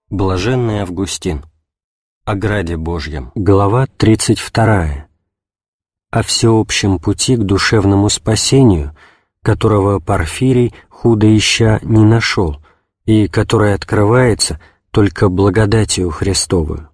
Блаженный Августин. О граде Божьем. Глава 32. О всеобщем пути к душевному спасению, которого Порфирий, худо ища, не нашел, и который открывается только благодатью Христовую.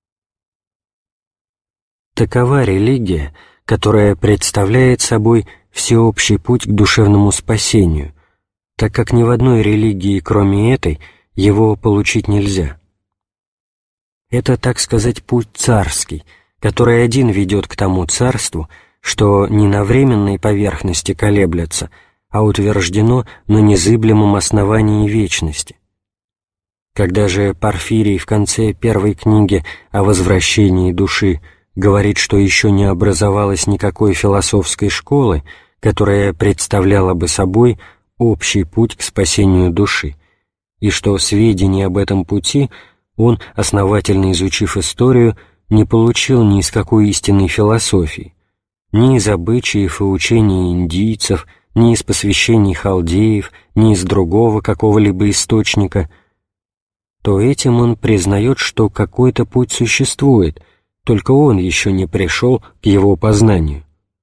Такова религия, которая представляет собой всеобщий путь к душевному спасению, так как ни в одной религии, кроме этой, его получить нельзя. Это, так сказать, путь царский, который один ведет к тому царству, что не на временной поверхности колеблется, а утверждено на незыблемом основании вечности. Когда же Порфирий в конце первой книги о возвращении души говорит, что еще не образовалось никакой философской школы, которая представляла бы собой общий путь к спасению души, и что сведения об этом пути он, основательно изучив историю, не получил ни из какой истинной философии, ни из обычаев и учений индийцев, ни из посвящений халдеев, ни из другого какого-либо источника, то этим он признает, что какой-то путь существует, только он еще не пришел к его познанию.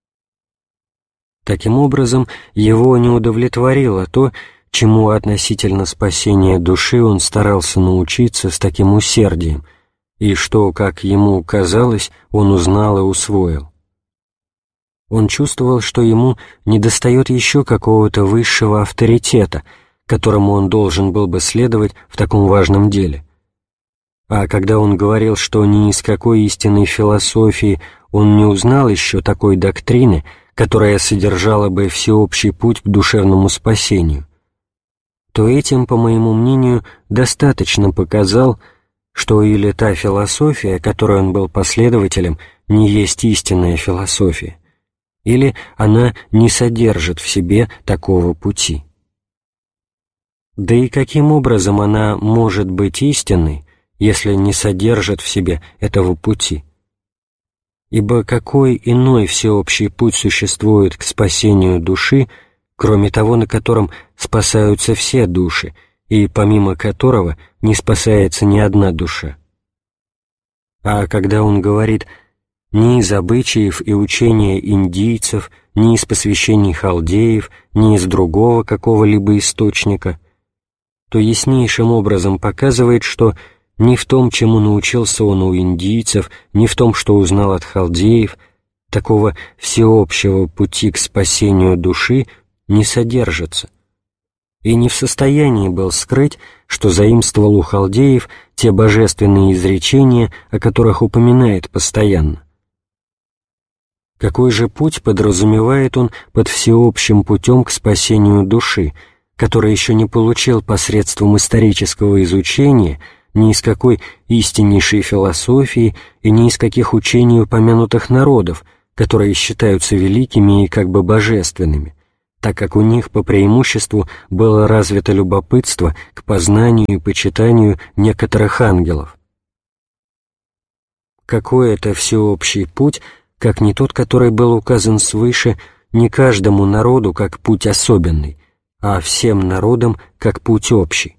Таким образом, его не удовлетворило то, чему относительно спасения души он старался научиться с таким усердием, и что, как ему казалось, он узнал и усвоил. Он чувствовал, что ему недостает еще какого-то высшего авторитета, которому он должен был бы следовать в таком важном деле. А когда он говорил, что ни из какой истинной философии он не узнал еще такой доктрины, которая содержала бы всеобщий путь к душевному спасению, то этим, по моему мнению, достаточно показал, что или та философия, которой он был последователем, не есть истинная философия, или она не содержит в себе такого пути. Да и каким образом она может быть истинной, если не содержит в себе этого пути? Ибо какой иной всеобщий путь существует к спасению души, кроме того, на котором спасаются все души, и помимо которого не спасается ни одна душа? А когда он говорит «ни из обычаев и учения индийцев, ни из посвящений халдеев, ни из другого какого-либо источника», то яснейшим образом показывает, что ни в том, чему научился он у индийцев, ни в том, что узнал от халдеев, такого всеобщего пути к спасению души не содержится, и не в состоянии был скрыть, что заимствовал у халдеев те божественные изречения, о которых упоминает постоянно. Какой же путь подразумевает он под всеобщим путем к спасению души, который еще не получил посредством исторического изучения ни из какой истиннейшей философии и ни из каких учений упомянутых народов, которые считаются великими и как бы божественными, так как у них по преимуществу было развито любопытство к познанию и почитанию некоторых ангелов? Какой это всеобщий путь, как не тот, который был указан свыше не каждому народу как путь особенный, а всем народам как путь общий?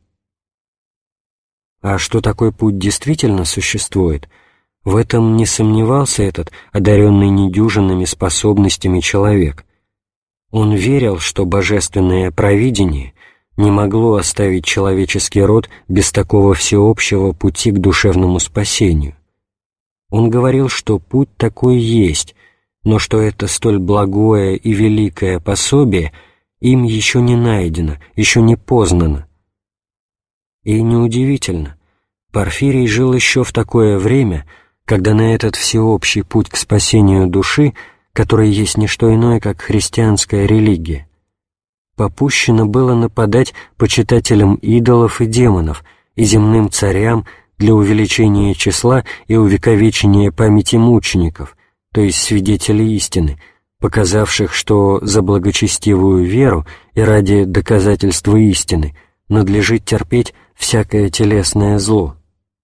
А что такой путь действительно существует, в этом не сомневался этот одаренный недюжинными способностями человек. Он верил, что божественное провидение не могло оставить человеческий род без такого всеобщего пути к душевному спасению. Он говорил, что путь такой есть, но что это столь благое и великое пособие им еще не найдено, еще не познано. И неудивительно, Порфирий жил еще в такое время, когда на этот всеобщий путь к спасению души, который есть не что иное, как христианская религия, попущено было нападать почитателям идолов и демонов и земным царям для увеличения числа и увековечения памяти мучеников, то есть свидетелей истины, показавших, что за благочестивую веру и ради доказательства истины надлежит терпеть всякое телесное зло.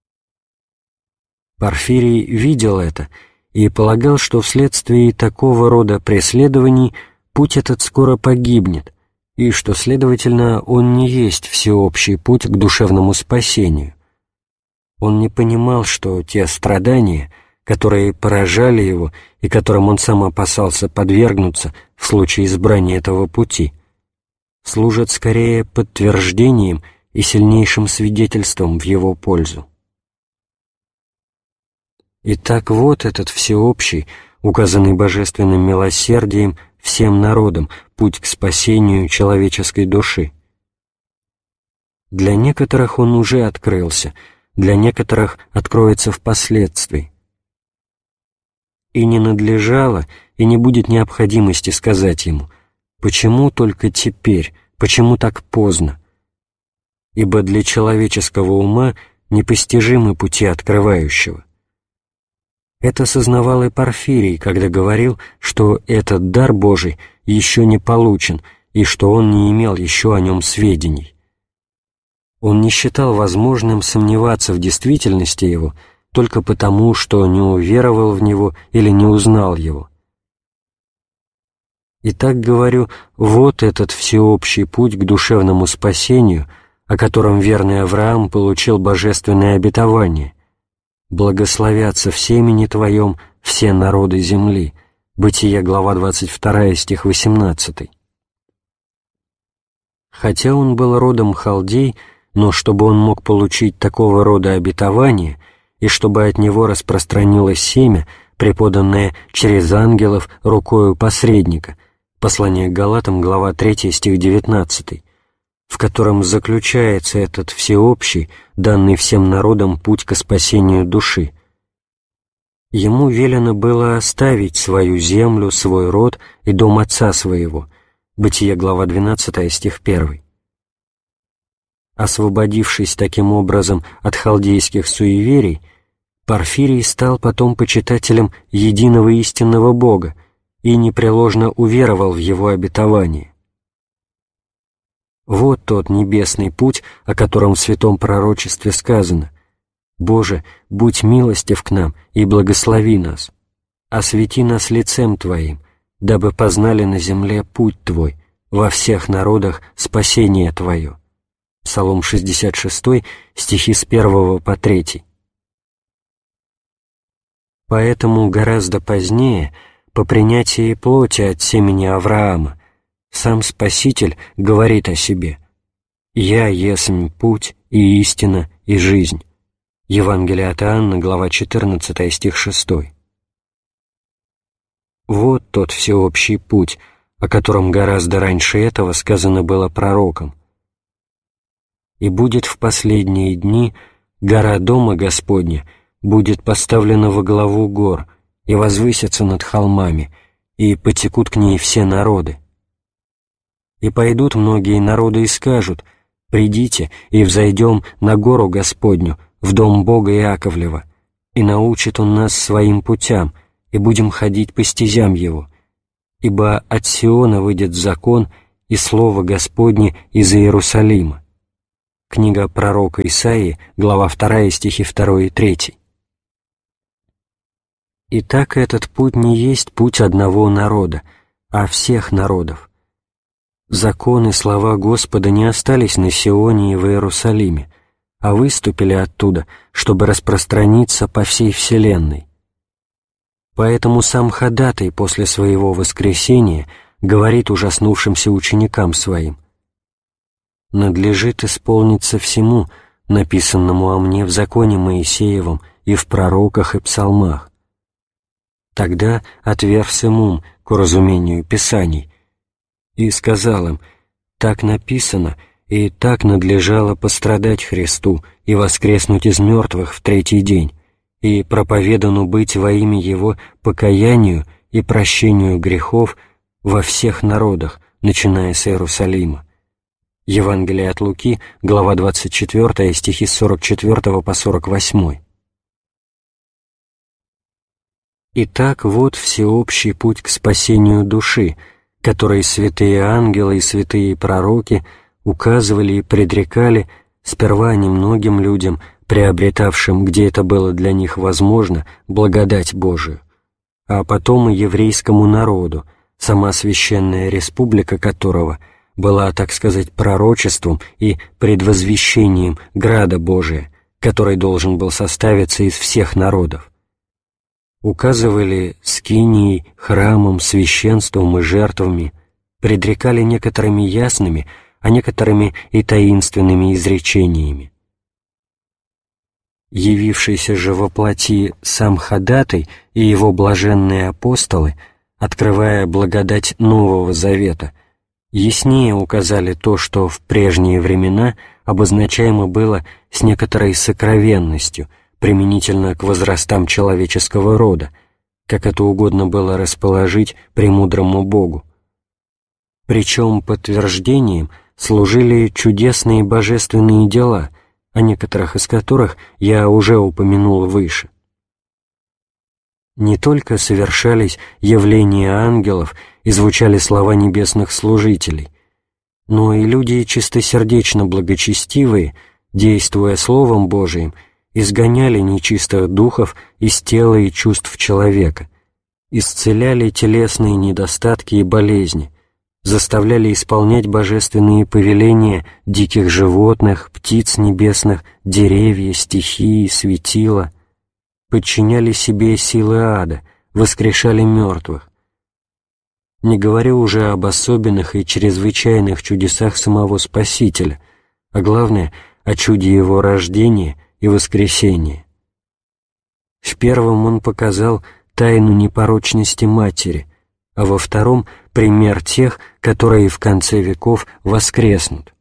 Порфирий видел это и полагал, что вследствие такого рода преследований путь этот скоро погибнет, и что, следовательно, он не есть всеобщий путь к душевному спасению, Он не понимал, что те страдания, которые поражали его и которым он сам опасался подвергнуться в случае избрания этого пути, служат скорее подтверждением и сильнейшим свидетельством в его пользу. Итак, вот этот всеобщий, указанный божественным милосердием всем народам, путь к спасению человеческой души. Для некоторых он уже открылся, для некоторых откроется впоследствии. И не надлежало, и не будет необходимости сказать ему, почему только теперь, почему так поздно? Ибо для человеческого ума непостижимы пути открывающего. Это сознавал и Порфирий, когда говорил, что этот дар Божий еще не получен и что он не имел еще о нем сведений. Он не считал возможным сомневаться в действительности его только потому, что не уверовал в него или не узнал его. Итак, говорю, вот этот всеобщий путь к душевному спасению, о котором верный Авраам получил божественное обетование. «Благословятся в семени Твоем все народы земли». Бытие, глава 22, стих 18. Хотя он был родом халдей, но чтобы он мог получить такого рода обетование и чтобы от него распространилось семя, преподанное через ангелов рукою посредника, послание к Галатам, глава 3, стих 19, в котором заключается этот всеобщий, данный всем народам путь ко спасению души. Ему велено было оставить свою землю, свой род и дом отца своего. Бытие, глава 12, стих 1. Освободившись таким образом от халдейских суеверий, Порфирий стал потом почитателем единого истинного Бога и непреложно уверовал в его обетование. Вот тот небесный путь, о котором в святом пророчестве сказано: «Боже, будь милостив к нам и благослови нас, освети нас лицем Твоим, дабы познали на земле путь Твой, во всех народах спасение Твое». Псалом 66, стихи с 1 по 3. Поэтому гораздо позднее, по принятии плоти от семени Авраама, сам Спаситель говорит о себе: «Я есмь путь и истина и жизнь». Евангелие от Иоанна, глава 14, стих 6. Вот тот всеобщий путь, о котором гораздо раньше этого сказано было пророком. «И будет в последние дни гора Дома Господня будет поставлена во главу гор и возвысится над холмами, и потекут к ней все народы. И пойдут многие народы и скажут: придите и взойдем на гору Господню, в дом Бога Иаковлева, и научит Он нас своим путям, и будем ходить по стезям Его. Ибо от Сиона выйдет закон и слово Господне из Иерусалима». Книга пророка Исаии, глава 2, стихи 2 и 3. Итак, этот путь не есть путь одного народа, а всех народов. Закон и слова Господа не остались на Сионе и в Иерусалиме, а выступили оттуда, чтобы распространиться по всей вселенной. Поэтому сам ходатай после своего воскресения говорит ужаснувшимся ученикам своим: «Надлежит исполниться всему, написанному о мне в законе Моисеевом и в пророках и псалмах». Тогда отверз им ум к уразумению Писаний и сказал им: «Так написано, и так надлежало пострадать Христу и воскреснуть из мертвых в третий день, и проповедану быть во имя Его покаянию и прощению грехов во всех народах, начиная с Иерусалима». Евангелие от Луки, глава 24, стихи с 44 по 48. Итак, вот всеобщий путь к спасению души, который святые ангелы и святые пророки указывали и предрекали сперва немногим людям, приобретавшим, где это было для них возможно, благодать Божию, а потом и еврейскому народу, сама священная республика которого была, так сказать, пророчеством и предвозвещением града Божия, который должен был составиться из всех народов. Указывали скинией, храмом, священством и жертвами, предрекали некоторыми ясными, а некоторыми и таинственными изречениями. Явившийся же во плоти сам ходатай и его блаженные апостолы, открывая благодать Нового Завета, яснее указали то, что в прежние времена обозначаемо было с некоторой сокровенностью, применительно к возрастам человеческого рода, как это угодно было расположить премудрому Богу. Причем подтверждением служили чудесные божественные дела, о некоторых из которых я уже упомянул выше. Не только совершались явления ангелов и звучали слова небесных служителей, но и люди чистосердечно благочестивые, действуя Словом Божиим, изгоняли нечистых духов из тела и чувств человека, исцеляли телесные недостатки и болезни, заставляли исполнять божественные повеления диких животных, птиц небесных, деревья, стихии, светила, подчиняли себе силы ада, воскрешали мертвых. Не говорю уже об особенных и чрезвычайных чудесах самого Спасителя, а главное — о чуде Его рождения и воскресения. В первом Он показал тайну непорочности Матери, а во втором — пример тех, которые в конце веков воскреснут.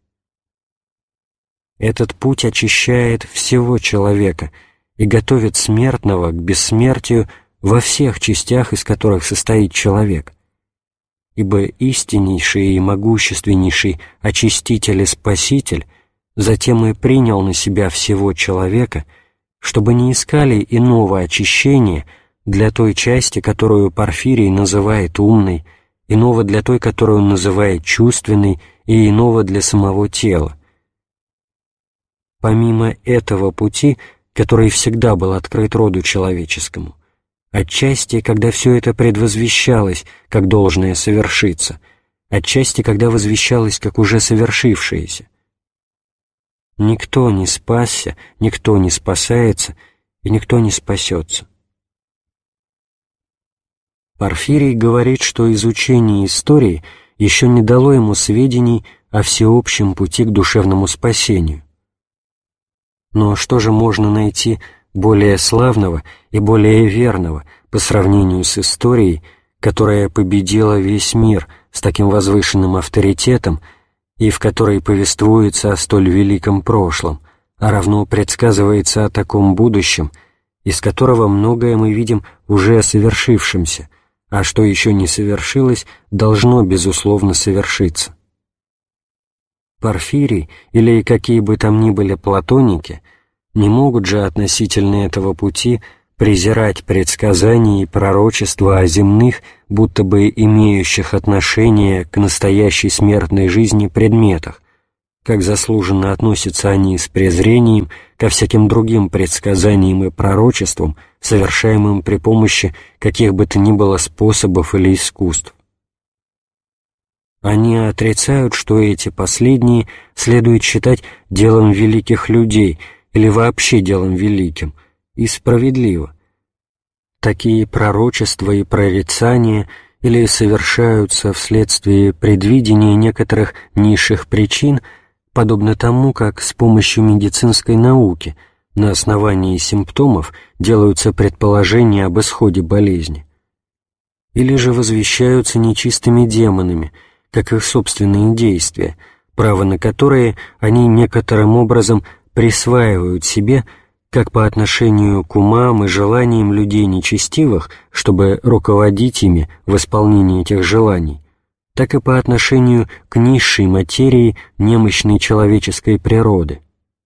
Этот путь очищает всего человека и готовит смертного к бессмертию во всех частях, из которых состоит человек. Ибо истиннейший и могущественнейший Очиститель и Спаситель затем и принял на себя всего человека, чтобы не искали иного очищения для той части, которую Порфирий называет умной, иного для той, которую он называет чувственной, и иного для самого тела. Помимо этого пути, который всегда был открыт роду человеческому, отчасти, когда все это предвозвещалось, как должное совершиться, отчасти, когда возвещалось, как уже совершившееся. Никто не спасся, никто не спасается, и никто не спасется. Порфирий говорит, что изучение истории еще не дало ему сведений о всеобщем пути к душевному спасению. Но что же можно найти более славного и более верного по сравнению с историей, которая победила весь мир с таким возвышенным авторитетом и в которой повествуется о столь великом прошлом, а равно предсказывается о таком будущем, из которого многое мы видим уже совершившимся, а что еще не совершилось, должно, безусловно, совершиться. Порфирий или какие бы там ни были платоники не могут же относительно этого пути презирать предсказания и пророчества о земных, будто бы имеющих отношение к настоящей смертной жизни предметах, как заслуженно относятся они с презрением ко всяким другим предсказаниям и пророчествам, совершаемым при помощи каких бы то ни было способов или искусств. Они отрицают, что эти последние следует считать делом великих людей или вообще делом великим, и справедливо. Такие пророчества и прорицания или совершаются вследствие предвидения некоторых низших причин, подобно тому, как с помощью медицинской науки на основании симптомов делаются предположения об исходе болезни, или же возвещаются нечистыми демонами, как их собственные действия, право на которые они некоторым образом присваивают себе как по отношению к умам и желаниям людей нечестивых, чтобы руководить ими в исполнении этих желаний, так и по отношению к низшей материи немощной человеческой природы.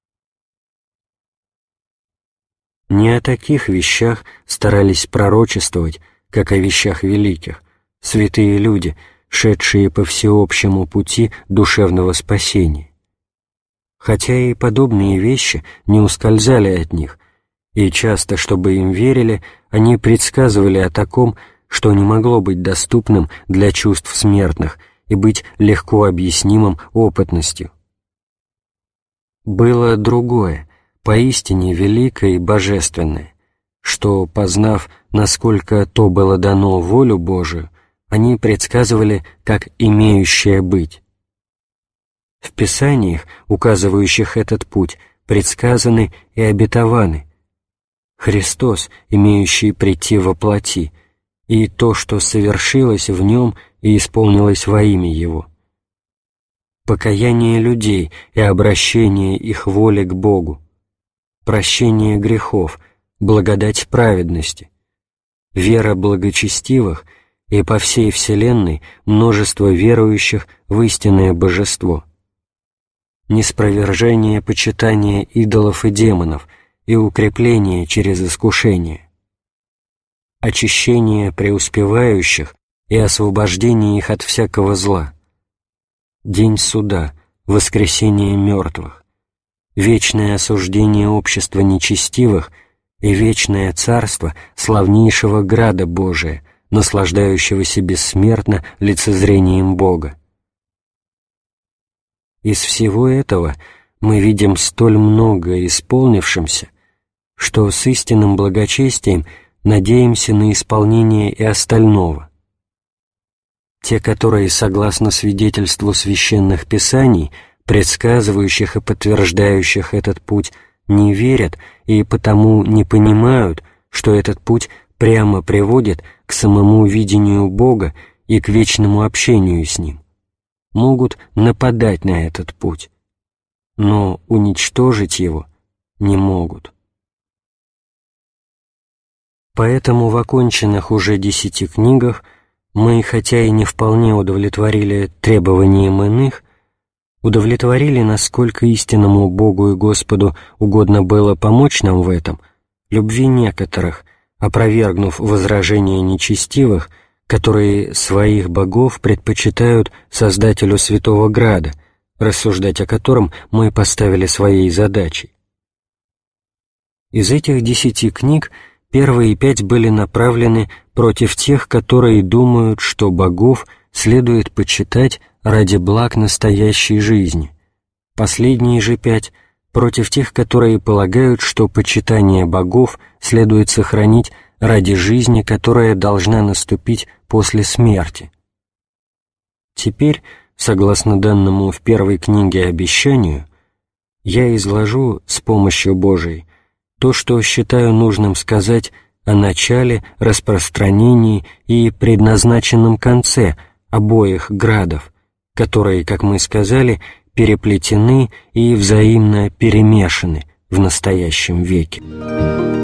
Не о таких вещах старались пророчествовать, как о вещах великих, святые люди, шедшие по всеобщему пути душевного спасения. Хотя и подобные вещи не ускользали от них, и часто, чтобы им верили, они предсказывали о таком, что не могло быть доступным для чувств смертных и быть легко объяснимым опытностью. Было другое, поистине великое и божественное, что, познав, насколько то было дано волю Божию, они предсказывали как имеющее быть. В Писаниях, указывающих этот путь, предсказаны и обетованы Христос, имеющий прийти во плоти, и то, что совершилось в Нем и исполнилось во имя Его. Покаяние людей и обращение их воли к Богу, прощение грехов, благодать праведности, вера благочестивых и по всей вселенной множество верующих в истинное божество, ниспровержение почитания идолов и демонов и укрепление через искушение, очищение преуспевающих и освобождение их от всякого зла, день суда, воскресение мертвых, вечное осуждение общества нечестивых и вечное царство славнейшего Града Божия, наслаждающегося бессмертно лицезрением Бога. Из всего этого мы видим столь много исполнившимся, что с истинным благочестием надеемся на исполнение и остального. Те, которые, согласно свидетельству священных писаний, предсказывающих и подтверждающих этот путь, не верят и потому не понимают, что этот путь прямо приводит к самому видению Бога и к вечному общению с Ним, могут нападать на этот путь, но уничтожить его не могут. Поэтому в оконченных уже 10 книгах мы, хотя и не вполне удовлетворили требованиям иных, удовлетворили, насколько истинному Богу и Господу угодно было помочь нам в этом, любви некоторых, опровергнув возражения нечестивых, которые своих богов предпочитают Создателю Святого Града, рассуждать о котором мы поставили своей задачей. Из этих 10 книг первые 5 были направлены против тех, которые думают, что богов следует почитать ради благ настоящей жизни. Последние же 5 — против тех, которые полагают, что почитание богов следует сохранить ради жизни, которая должна наступить после смерти. Теперь, согласно данному в первой книге обещанию, я изложу с помощью Божией то, что считаю нужным сказать о начале, распространении и предназначенном конце обоих градов, которые, как мы сказали, переплетены и взаимно перемешаны в настоящем веке.